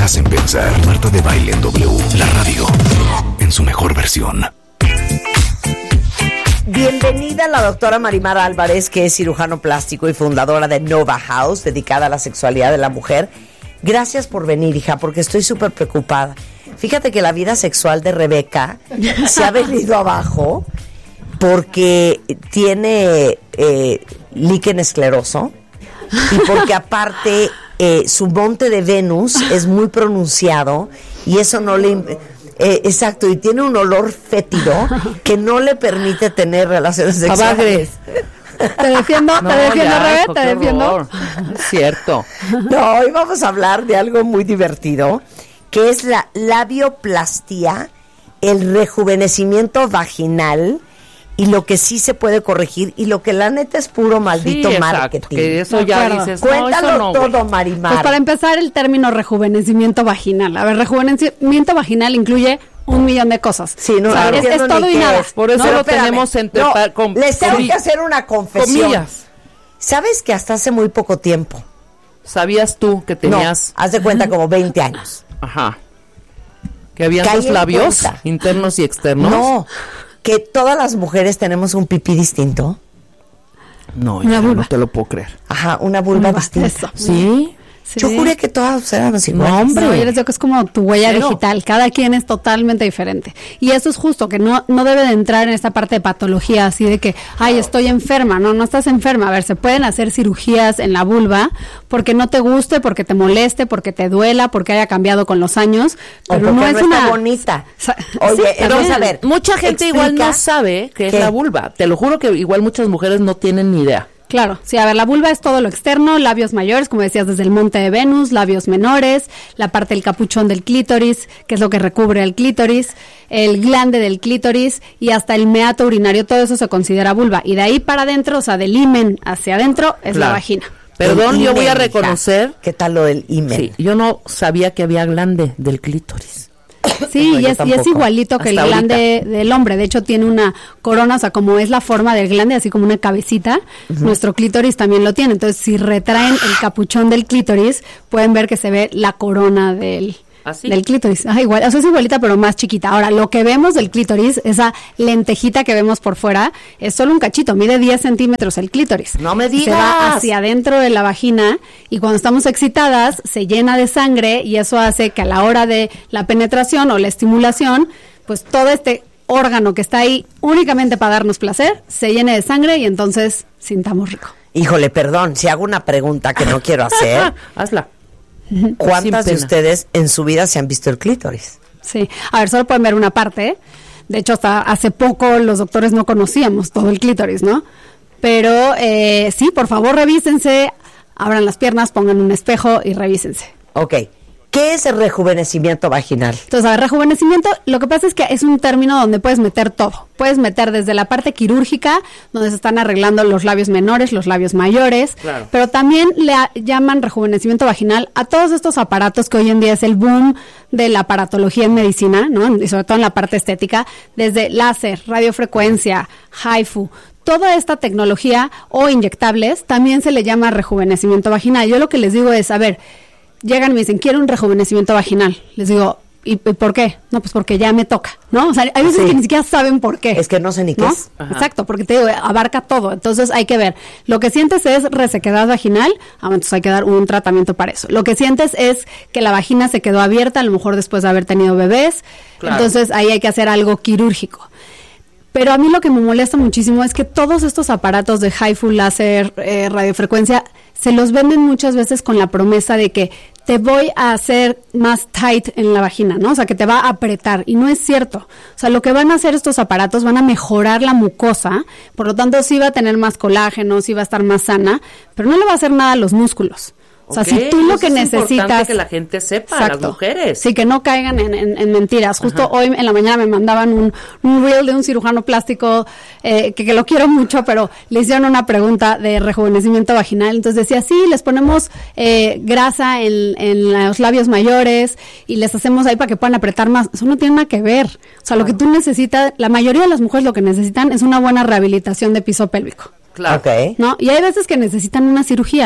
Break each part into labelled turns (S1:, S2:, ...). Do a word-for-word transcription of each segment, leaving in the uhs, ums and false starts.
S1: hacen pensar. Marta de Baile en W, la radio en su mejor versión.
S2: Bienvenida la doctora Marimar Álvarez, que es cirujano plástico y fundadora de Nova House, dedicada a la sexualidad de la mujer. Gracias por venir, hija, porque estoy súper preocupada. Fíjate que la vida sexual de Rebeca se ha venido abajo porque tiene eh, líquen escleroso y porque aparte eh, su monte de Venus es muy pronunciado y eso no le... Eh, exacto, y tiene un olor fétido que no le permite tener relaciones sexuales.
S3: Te defiendo, no, te defiendo,
S4: ya,
S3: Rebe,
S4: hijo,
S3: te
S4: qué
S3: defiendo.
S4: horror. Es cierto.
S2: No, hoy vamos a hablar de algo muy divertido, que es la labioplastia, el rejuvenecimiento vaginal y lo que sí se puede corregir y lo que la neta es puro maldito
S4: Sí, exacto,
S2: marketing.
S4: que eso ya dices, no,
S2: Cuéntalo
S4: eso no,
S2: todo,
S4: güey.
S2: Marimar.
S3: Pues para empezar, el término rejuvenecimiento vaginal. A ver, rejuvenecimiento vaginal incluye un millón de cosas.
S2: Sí, no,
S3: o sea,
S2: no
S3: es,
S2: entiendo
S3: es todo
S2: ni
S3: y
S2: qué
S3: nada.
S2: es.
S4: Por eso
S2: No,
S4: lo
S2: espérame.
S4: tenemos entre
S2: No,
S4: pa- con-
S2: les tengo
S4: comi-
S2: que hacer una confesión.
S4: comillas.
S2: ¿Sabes que hasta hace muy poco tiempo?
S4: ¿Sabías tú que tenías?
S2: No, haz de cuenta como veinte años.
S4: Ajá. Que habían
S2: Caí
S4: dos
S2: en
S4: labios,
S2: cuenta.
S4: internos y externos.
S2: No, que todas las mujeres tenemos un pipí distinto.
S4: No,
S3: Una
S4: hija,
S3: vulva.
S4: no te lo puedo creer.
S2: Ajá, una vulva
S3: Vulva,
S2: distinta.
S3: eso.
S4: ¿Sí?
S3: Sí.
S2: Yo juré que todas éramos iguales.
S4: No, hombre.
S3: No, yo les digo que es como tu huella
S4: Cero.
S3: digital, cada quien es totalmente diferente. Y eso es justo, que no, no debe de entrar en esta parte de patología, así de que, ay, estoy enferma. No, no estás enferma. A ver, se pueden hacer cirugías en la vulva porque no te guste, porque te moleste, porque te duela, porque haya cambiado con los años.
S2: O
S3: Pero
S2: porque
S3: no es
S2: está
S3: una...
S2: bonita.
S3: Sa-
S2: Oye,
S3: Sí,
S2: entonces,
S3: también.
S2: a ver.
S4: Mucha gente
S2: explica
S4: igual no sabe qué es
S2: qué.
S4: la vulva. Te lo juro que igual muchas mujeres no tienen ni idea.
S3: Claro, sí, a ver, la vulva es todo lo externo, labios mayores, como decías, desde el monte de Venus, labios menores, la parte del capuchón del clítoris, que es lo que recubre el clítoris, el glande del clítoris y hasta el meato urinario, todo eso se considera vulva. Y de ahí para adentro, o sea, del himen hacia adentro, es
S4: Claro.
S3: la vagina.
S4: Perdón,
S2: El
S4: yo voy a
S2: himen,
S4: reconocer.
S2: hija. ¿Qué tal lo del himen?
S4: Sí, yo no sabía que había glande del clítoris.
S3: Sí,
S2: No,
S3: y,
S2: yo
S3: es, y es
S2: tampoco.
S3: igualito que el
S4: Hasta
S3: glande del hombre. De hecho, tiene una corona, o sea, como es la forma del glande, así como una cabecita, nuestro clítoris también lo tiene. Entonces, si retraen el capuchón del clítoris, pueden ver que se ve la corona del,
S4: ¿Así?
S3: del clítoris. Ah, igual, o sea, es igualita, pero más chiquita. Ahora, lo que vemos del clítoris, esa lentejita que vemos por fuera, es solo un cachito, mide diez centímetros el clítoris.
S2: No me
S3: Se
S2: digas.
S3: va hacia adentro de la vagina y cuando estamos excitadas se llena de sangre y eso hace que a la hora de la penetración o la estimulación, pues todo este órgano que está ahí únicamente para darnos placer, se llene de sangre y entonces sintamos rico.
S2: Híjole, perdón, si hago una pregunta que no quiero hacer,
S4: Hazla.
S2: ¿cuántas
S4: Sin
S2: de
S4: pena.
S2: ustedes en su vida se han visto el clítoris?
S3: Sí, a ver, solo pueden ver una parte. De hecho, hasta hace poco los doctores no conocíamos todo el clítoris, ¿no? Pero eh, sí, por favor, revísense, abran las piernas, pongan un espejo y revísense.
S2: Ok, ¿qué es el rejuvenecimiento vaginal?
S3: Entonces, a ver, rejuvenecimiento, lo que pasa es que es un término donde puedes meter todo. Puedes meter desde la parte quirúrgica, donde se están arreglando los labios menores, los labios mayores,
S4: Claro.
S3: pero también le a- llaman rejuvenecimiento vaginal a todos estos aparatos que hoy en día es el boom de la aparatología en medicina, ¿no? Y sobre todo en la parte estética, desde láser, radiofrecuencia, HIFU, toda esta tecnología o inyectables también se le llama rejuvenecimiento vaginal. Yo lo que les digo es, a ver, llegan y me dicen, quiero un rejuvenecimiento vaginal. Les digo, ¿y, y por qué? No, pues porque ya me toca, ¿no? O sea, hay veces
S2: Sí.
S3: que ni siquiera saben por qué.
S2: Es que no sé ni qué
S3: ¿no?
S2: es.
S4: Ajá.
S3: Exacto, porque te digo, abarca todo. Entonces hay que ver. Lo que sientes es resequedad vaginal, ah, entonces hay que dar un tratamiento para eso. Lo que sientes es que la vagina se quedó abierta, a lo mejor después de haber tenido bebés.
S4: Claro.
S3: Entonces ahí hay que hacer algo quirúrgico. Pero a mí lo que me molesta muchísimo es que todos estos aparatos de HIFU, láser, eh, radiofrecuencia, se los venden muchas veces con la promesa de que te voy a hacer más tight en la vagina, ¿no? O sea, que te va a apretar. Y no es cierto. O sea, lo que van a hacer estos aparatos van a mejorar la mucosa. Por lo tanto, sí va a tener más colágeno, sí va a estar más sana, pero no le va a hacer nada a los músculos. O sea,
S4: Ok,
S3: si tú lo
S4: eso
S3: que
S4: es
S3: necesitas...
S4: importante que la gente sepa, las mujeres.
S3: Sí, que no caigan en, en, en mentiras. Justo hoy en la mañana me mandaban un, un reel de un cirujano plástico eh, que, que lo quiero mucho, pero le hicieron una pregunta de rejuvenecimiento vaginal. Entonces decía, sí, les ponemos eh, grasa en, en los labios mayores y les hacemos ahí para que puedan apretar más. Eso no tiene nada que ver. O sea, lo que tú necesitas, la mayoría de las mujeres lo que necesitan es una buena rehabilitación de piso pélvico,
S4: Claro.
S2: Ok.
S3: ¿no? Y hay veces que necesitan una cirugía.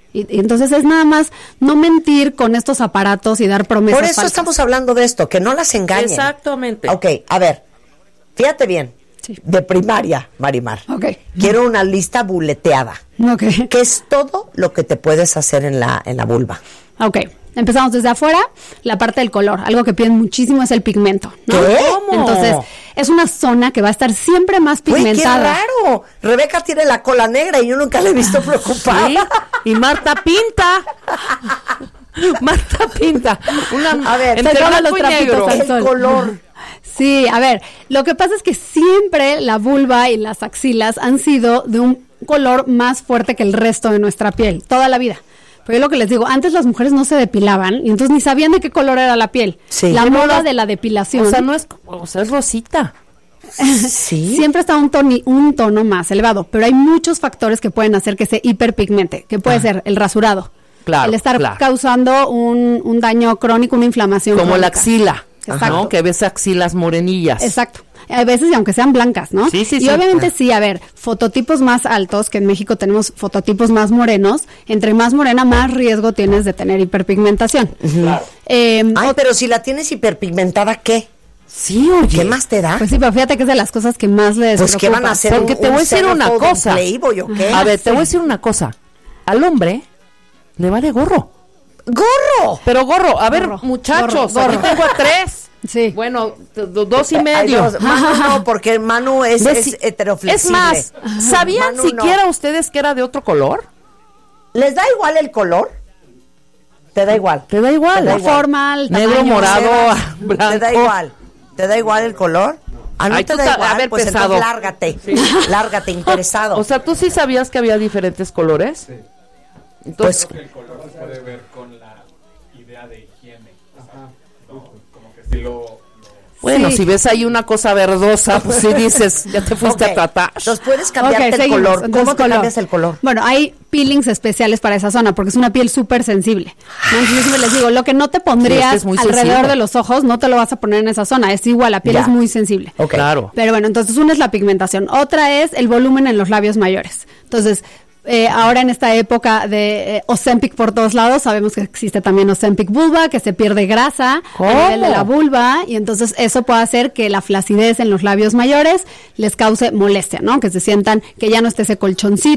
S3: Y, y entonces es nada más no mentir con estos aparatos y dar promesas
S2: Por eso
S3: falsas.
S2: estamos hablando de esto, que no las engañen.
S4: Exactamente.
S2: Ok, a ver, fíjate bien.
S3: Sí.
S2: De primaria, Marimar.
S3: Ok.
S2: Quiero una lista buleteada.
S3: Ok.
S2: ¿Qué es todo lo que te puedes hacer en la, en la vulva?
S3: Ok. Empezamos desde afuera, la parte del color. Algo que piden muchísimo es el pigmento, ¿no?
S2: ¿Qué?
S4: ¿Cómo?
S3: Entonces, es una zona que va a estar siempre más
S2: ¡Uy, qué
S3: pigmentada.
S2: raro! Rebeca tiene la cola negra y yo nunca la he visto preocupada.
S4: Sí, y Marta pinta. Marta pinta. Una,
S2: A ver,
S4: entre
S3: se llaman
S4: blanco
S3: los
S4: y
S3: trapitos
S4: negro.
S3: al
S2: El
S3: sol.
S2: color.
S3: Sí, a ver, lo que pasa es que siempre la vulva y las axilas han sido de un color más fuerte que el resto de nuestra piel, toda la vida. Pero yo lo que les digo, antes las mujeres no se depilaban y entonces ni sabían de qué color era la piel.
S2: Sí.
S3: La
S2: Qué
S3: moda
S4: moda.
S3: de la depilación.
S4: O sea, no es, o sea, es rosita.
S2: Sí.
S3: Siempre está un, toni- un tono más elevado, pero hay muchos factores que pueden hacer que se hiperpigmente, que puede ser el rasurado,
S4: Claro,
S3: el estar
S4: claro.
S3: causando un, un daño crónico, una inflamación
S4: Como la
S3: crónica.
S4: axila.
S3: Exacto.
S4: ¿No? Que ves axilas morenillas.
S3: Exacto. A veces, y aunque sean blancas, ¿no?
S4: Sí, sí,
S3: y
S4: sí.
S3: obviamente sí, a ver, fototipos más altos, que en México tenemos fototipos más morenos, entre más morena, más riesgo tienes de tener hiperpigmentación. Eh,
S2: Ay, pero si la tienes hiperpigmentada, ¿qué?
S4: Sí, oye.
S2: ¿Qué más te da?
S3: Pues sí, pero fíjate que es de las cosas que más les
S2: Pues, ¿qué van a
S3: preocupa.
S2: hacer?
S4: Porque
S2: un-
S4: te
S2: un
S4: voy a decir una
S2: centerfold, un
S4: cosa.
S2: Playboy, ¿o qué?
S4: A ver, te voy a decir una cosa. Al hombre le vale gorro.
S2: ¡Gorro!
S4: Pero gorro, a ver,
S3: Gorro,
S4: muchachos,
S3: gorro,
S4: aquí
S3: gorro.
S4: tengo a tres.
S3: Sí.
S4: Bueno, d- d- dos y
S2: Ay,
S4: medio.
S2: Dios, Manu no, porque Manu es,
S4: ¿Ves?
S2: es heteroflexible.
S4: Es más, ¿sabían
S2: Manu no.
S4: siquiera ustedes que era de otro color?
S2: ¿Les da igual el color? Te da igual.
S4: Te da igual.
S2: Te da
S3: La
S2: igual.
S3: forma, el
S4: Negro,
S3: tamaño.
S4: morado,
S2: Te
S4: blanco.
S2: da igual. ¿Te da igual el color? Ah, no
S4: Ay,
S2: te
S4: tú
S2: da
S4: ta-
S2: igual.
S4: a ver,
S2: Pues
S4: pesado.
S2: entonces lárgate. Lárgate, interesado.
S4: O sea, ¿tú sí sabías que había diferentes colores? Sí. Entonces,
S2: Pues-
S5: El color se puede ver con la idea de higiene. Ajá. ¿No? Como que si lo...
S4: bueno,
S3: Sí.
S4: si ves ahí una cosa verdosa, pues sí dices, ya te fuiste
S2: Ok.
S4: a tratar.
S2: Entonces puedes cambiarte
S3: Ok,
S2: el
S3: seguimos.
S2: color.
S3: Entonces,
S2: ¿Cómo te
S3: color.
S2: cambias el color?
S3: Bueno, hay peelings especiales para esa zona, porque es una piel súper sensible. ¿no? Entonces yo siempre les digo, lo que no te
S4: Sí,
S3: pondrías
S4: es que es muy
S3: alrededor
S4: sensible.
S3: de los ojos, no te lo vas a poner en esa zona. Es igual, la piel
S2: Ya.
S3: es muy sensible.
S2: Ok.
S4: Claro.
S3: Pero bueno, entonces una es la pigmentación, otra es el volumen en los labios mayores. Entonces, eh, ahora en esta época de eh, Ozempic por todos lados, sabemos que existe también Ozempic vulva, que se pierde grasa
S4: ¿Cómo?
S3: a nivel de la vulva, y entonces eso puede hacer que la flacidez en los labios mayores les cause molestia, ¿no? Que se sientan que ya no esté ese colchoncito